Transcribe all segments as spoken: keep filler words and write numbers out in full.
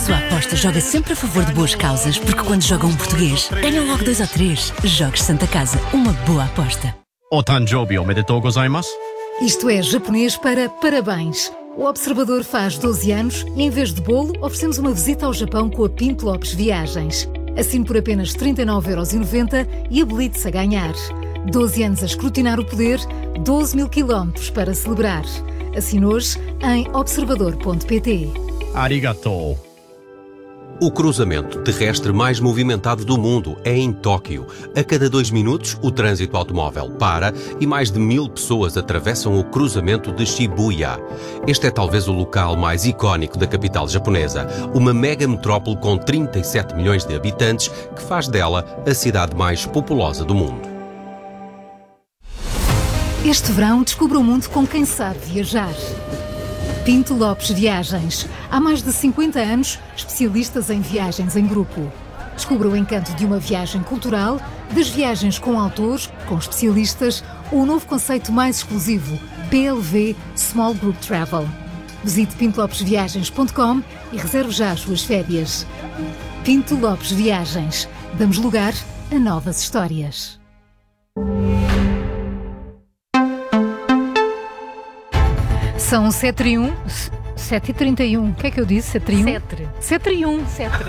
Sua aposta joga sempre a favor de boas causas, porque quando joga um português, ganham logo dois ou três. Jogues Santa Casa, uma boa aposta. Otanjobi omedetou gozaimasu. Isto é japonês para parabéns. O Observador faz doze anos e, em vez de bolo, oferecemos uma visita ao Japão com a Pinto Lopes Viagens. Assine por apenas trinta e nove euros e noventa e habilite-se a ganhar. doze anos a escrutinar o poder, doze mil quilómetros para celebrar. Assine hoje em observador ponto pt. Arigatou. O cruzamento terrestre mais movimentado do mundo é em Tóquio. A cada dois minutos, o trânsito automóvel para e mais de mil pessoas atravessam o cruzamento de Shibuya. Este é talvez o local mais icónico da capital japonesa, uma mega metrópole com trinta e sete milhões de habitantes que faz dela a cidade mais populosa do mundo. Este verão, descubra o mundo com quem sabe viajar. Pinto Lopes Viagens. Há mais de cinquenta anos, especialistas em viagens em grupo. Descubra o encanto de uma viagem cultural, das viagens com autores, com especialistas, ou o novo conceito mais exclusivo, P L V Small Group Travel. Visite pinto lopes viagens ponto com e reserve já as suas férias. Pinto Lopes Viagens. Damos lugar a novas histórias. São sete e um. sete e trinta e um. O que é que eu disse? sete e um? Cetre. sete e um. Cetre.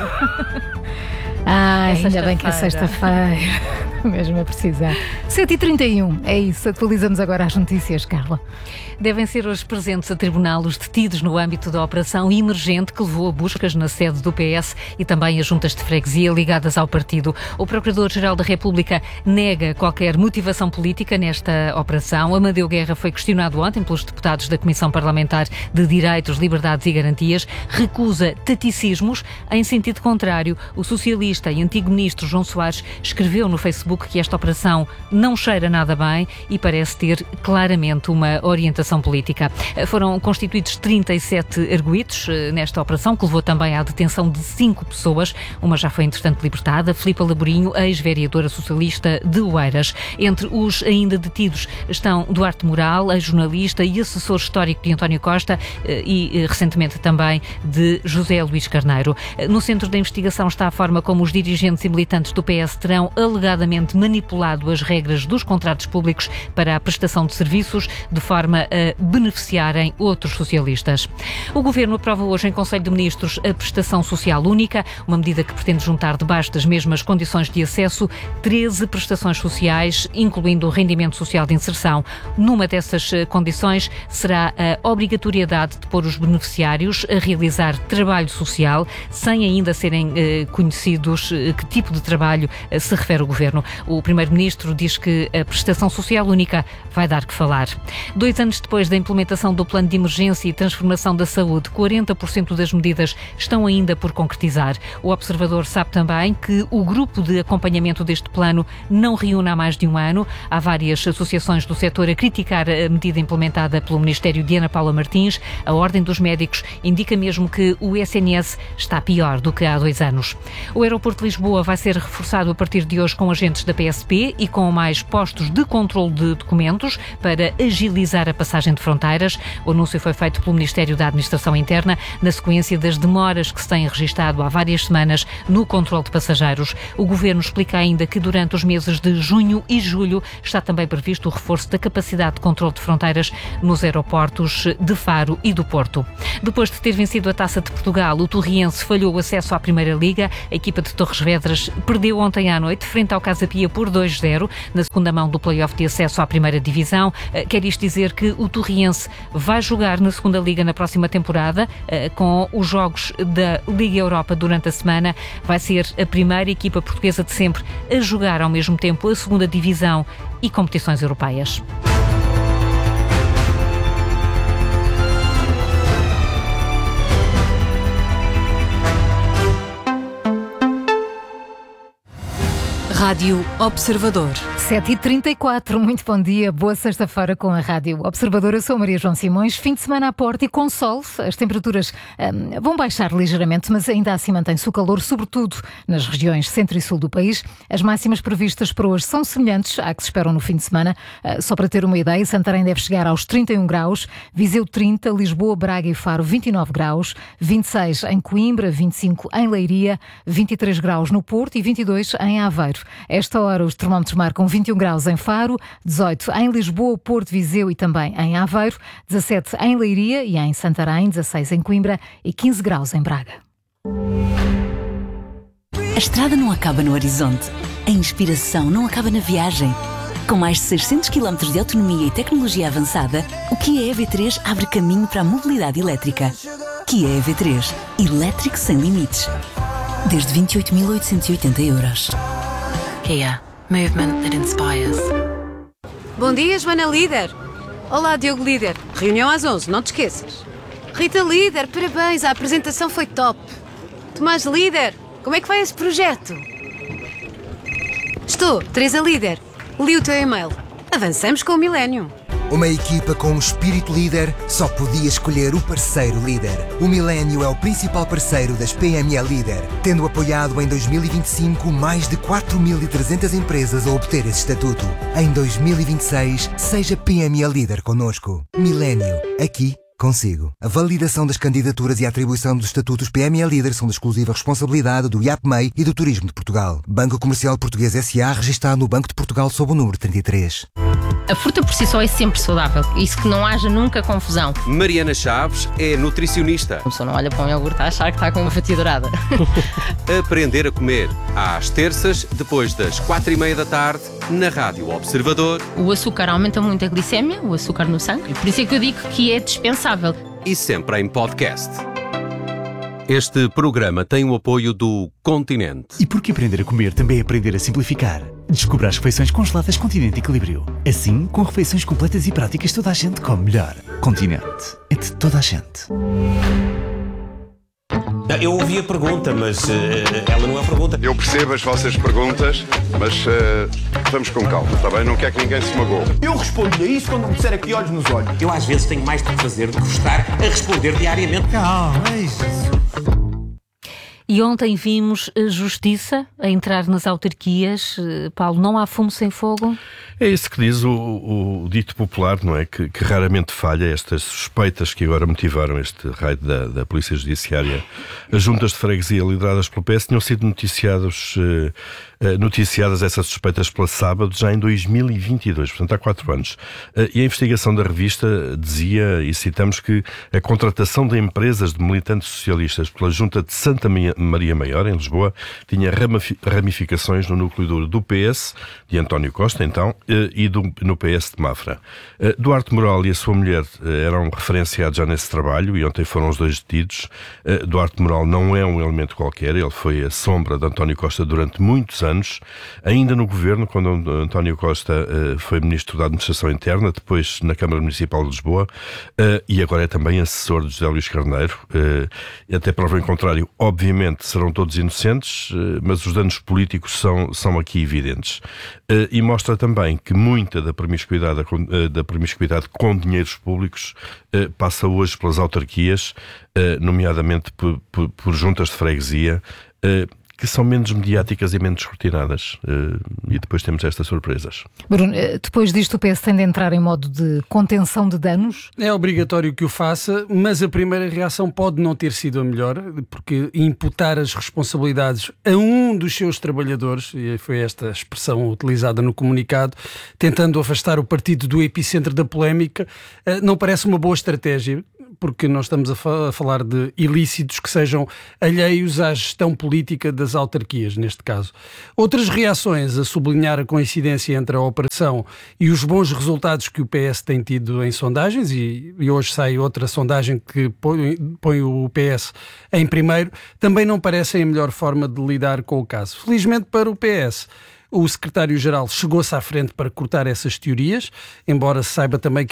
Ai, É ainda bem que é sexta-feira. Mesmo a precisar. sete e trinta e um. É isso. Atualizamos agora as notícias, Carla. Devem ser hoje presentes a tribunal os detidos no âmbito da operação emergente que levou a buscas na sede do P S e também as juntas de freguesia ligadas ao partido. O Procurador-Geral da República nega qualquer motivação política nesta operação. Amadeu Guerra foi questionado ontem pelos deputados da Comissão Parlamentar de Direitos, Liberdades e Garantias. Recusa taticismos. Em sentido contrário, o socialista e antigo ministro João Soares escreveu no Facebook que esta operação não cheira nada bem e parece ter claramente uma orientação política. Foram constituídos trinta e sete arguidos nesta operação, que levou também à detenção de cinco pessoas. Uma já foi, entretanto, libertada, Filipa Laborinho, ex-vereadora socialista de Oeiras. Entre os ainda detidos estão Duarte Moral, ex-jornalista e assessor histórico de António Costa e, recentemente, também de José Luís Carneiro. No centro da investigação está a forma como os dirigentes e militantes do P S terão alegadamente manipulado as regras dos contratos públicos para a prestação de serviços, de forma a beneficiarem outros socialistas. O Governo aprova hoje em Conselho de Ministros a prestação social única, uma medida que pretende juntar debaixo das mesmas condições de acesso treze prestações sociais, incluindo o rendimento social de inserção. Numa dessas condições será a obrigatoriedade de pôr os beneficiários a realizar trabalho social, sem ainda serem eh, conhecidos eh, que tipo de trabalho eh, se refere o Governo. O Primeiro-Ministro diz que a prestação social única vai dar que falar. Dois anos depois da implementação do Plano de Emergência e Transformação da Saúde, quarenta por cento das medidas estão ainda por concretizar. O Observador sabe também que o grupo de acompanhamento deste plano não reúne há mais de um ano. Há várias associações do setor a criticar a medida implementada pelo Ministério de Ana Paula Martins. A Ordem dos Médicos indica mesmo que o I S N S está pior do que há dois anos. O aeroporto de Lisboa vai ser reforçado a partir de hoje com agentes da P S P e com mais postos de controle de documentos para agilizar a passagem de fronteiras. O anúncio foi feito pelo Ministério da Administração Interna na sequência das demoras que se têm registado há várias semanas no controle de passageiros. O Governo explica ainda que durante os meses de junho e julho está também previsto o reforço da capacidade de controle de fronteiras nos aeroportos de Faro e do Porto. Depois de ter vencido a Taça de Portugal, o Torriense falhou o acesso à Primeira Liga. A equipa de Torres Vedras perdeu ontem à noite frente ao Casa Pia por dois a zero na segunda mão do play-off de acesso à Primeira Divisão. Quer isto dizer que o Torriense vai jogar na segunda Liga na próxima temporada, com os jogos da Liga Europa durante a semana. Vai ser a primeira equipa portuguesa de sempre a jogar ao mesmo tempo a segunda Divisão e competições europeias. Rádio Observador. sete e trinta e quatro, muito bom dia, boa sexta-feira com a Rádio Observador. Eu sou a Maria João Simões, fim de semana à porta e com sol. As temperaturas hum, vão baixar ligeiramente, mas ainda assim mantém-se o calor, sobretudo nas regiões centro e sul do país. As máximas previstas para hoje são semelhantes à que se esperam no fim de semana. Uh, só para ter uma ideia, Santarém deve chegar aos trinta e um graus, Viseu trinta, Lisboa, Braga e Faro vinte e nove graus, vinte e seis em Coimbra, vinte e cinco em Leiria, vinte e três graus no Porto e vinte e dois em Aveiro. A esta hora os termómetros marcam vinte e um graus em Faro, dezoito em Lisboa, Porto, Viseu e também em Aveiro, dezassete em Leiria e em Santarém, dezasseis em Coimbra e quinze graus em Braga. A estrada não acaba no horizonte. A inspiração não acaba na viagem. Com mais de seiscentos quilómetros de autonomia e tecnologia avançada, o Kia E V três abre caminho para a mobilidade elétrica. Kia E V três. Elétrico sem limites. Desde vinte e oito mil oitocentos e oitenta euros. Kia. Movement that inspires. Bom dia, Joana Líder. Olá, Diogo Líder. Reunião às onze, não te esqueças. Rita Líder, parabéns, a apresentação foi top. Tomás Líder, como é que vai esse projeto? Estou, Teresa Líder. Li o teu e-mail. Avançamos com o Millennium. Uma equipa com um espírito líder só podia escolher o parceiro líder. O Millennium é o principal parceiro das P M E Líder, tendo apoiado em dois mil e vinte e cinco mais de quatro mil e trezentas empresas a obter esse estatuto. Em dois mil e vinte e seis, seja P M E Líder connosco. Millennium, aqui consigo. A validação das candidaturas e a atribuição dos estatutos P M E Líder são de exclusiva responsabilidade do I A P M E I e do Turismo de Portugal. Banco Comercial Português S A, registado no Banco de Portugal sob o número trinta e três. A fruta por si só é sempre saudável, isso que não haja nunca confusão. Mariana Chaves é nutricionista. A pessoa não olha para um iogurte a achar que está com uma fatia dourada. Aprender a comer, às terças, depois das quatro e meia da tarde, na Rádio Observador. O açúcar aumenta muito a glicémia, o açúcar no sangue, por isso é que eu digo que é dispensável. E sempre em podcast. Este programa tem o apoio do Continente. E porque aprender a comer também é aprender a simplificar. Descubra as refeições congeladas Continente Equilíbrio. Assim, com refeições completas e práticas, toda a gente come melhor. Continente. É de toda a gente. Eu ouvi a pergunta, mas uh, ela não é pergunta. Eu percebo as vossas perguntas, mas uh, vamos com calma, está bem? Não quer que ninguém se magoe. Eu respondo a isso quando me disser aqui olhos nos olhos. Eu às vezes tenho mais de fazer do que estar a responder diariamente. Calma, é isso. E ontem vimos a justiça a entrar nas autarquias. Paulo, não há fumo sem fogo? É isso que diz o, o, o dito popular, não é? Que, que raramente falha. Estas suspeitas que agora motivaram este raid da, da Polícia Judiciária. As juntas de freguesia lideradas pelo P S tinham sido noticiados, eh, noticiadas essas suspeitas pela sábado, já em dois mil e vinte e dois, portanto há quatro anos. Eh, e a investigação da revista dizia, e citamos, que a contratação de empresas de militantes socialistas pela Junta de Santa Maria Maior, em Lisboa, tinha ramificações no núcleo duro do P S, de António Costa, então, e do, no P S de Mafra. Duarte Moral e a sua mulher eram referenciados já nesse trabalho e ontem foram os dois detidos. Duarte Moral não é um elemento qualquer, ele foi a sombra de António Costa durante muitos anos, ainda no governo, quando António Costa foi ministro da Administração Interna, depois na Câmara Municipal de Lisboa, e agora é também assessor de José Luís Carneiro, até prova em contrário, obviamente serão todos inocentes, mas os danos políticos são, são aqui evidentes. E mostra também que muita da promiscuidade, da promiscuidade com dinheiros públicos passa hoje pelas autarquias, nomeadamente por, por, por juntas de freguesia, que são menos mediáticas e menos escrutinadas. E depois temos estas surpresas. Bruno, depois disto o P S tem de entrar em modo de contenção de danos? É obrigatório que o faça, mas a primeira reação pode não ter sido a melhor, porque imputar as responsabilidades a um dos seus trabalhadores, e foi esta expressão utilizada no comunicado, tentando afastar o partido do epicentro da polémica, não parece uma boa estratégia, porque nós estamos a, fa- a falar de ilícitos que sejam alheios à gestão política das autarquias, neste caso. Outras reações a sublinhar a coincidência entre a operação e os bons resultados que o P S tem tido em sondagens, e, e hoje sai outra sondagem que põe, põe o P S em primeiro, também não parecem a melhor forma de lidar com o caso. Felizmente para o P S, o secretário-geral chegou-se à frente para cortar essas teorias, embora se saiba também que